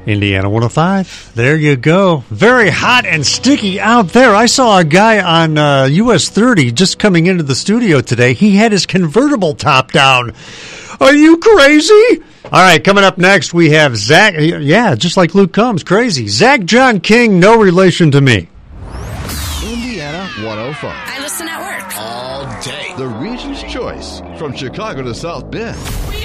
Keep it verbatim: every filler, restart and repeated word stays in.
Indiana one oh five. There you go. Very hot and sticky out there. I saw a guy on uh, U S thirty just coming into the studio today. He had his convertible top down. Are you crazy? All right, coming up next, we have Zach. Yeah, just like Luke Combs, crazy. Zach John King, no relation to me. Indiana one oh five. I listen at work. All day. The region's choice from Chicago to South Bend.